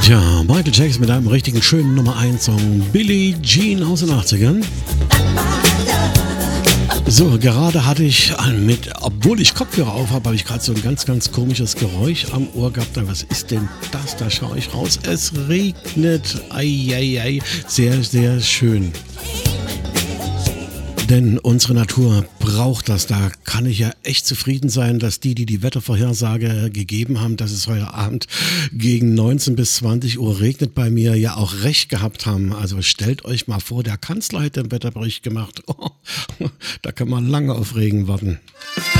Tja, Michael Jackson mit einem richtigen schönen Nummer 1 Song, Billie Jean aus den 80ern. So, gerade hatte ich obwohl ich Kopfhörer auf habe ich gerade so ein ganz, ganz komisches Geräusch am Ohr gehabt. Was ist denn das? Da schaue ich raus. Es regnet. Eieiei. Sehr, sehr schön. Denn unsere Natur braucht das. Da kann ich ja echt zufrieden sein, dass die Wettervorhersage gegeben haben, dass es heute Abend gegen 19 bis 20 Uhr regnet bei mir, ja auch recht gehabt haben. Also stellt euch mal vor, der Kanzler hätte einen Wetterbericht gemacht. Oh, da kann man lange auf Regen warten.